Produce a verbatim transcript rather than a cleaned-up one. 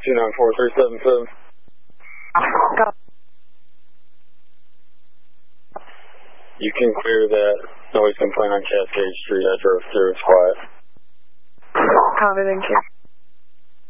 two nine four three seven seven. Copy. You can clear that noise complaint on Cascade Street. I drove through. It's quiet. Copy, thank you.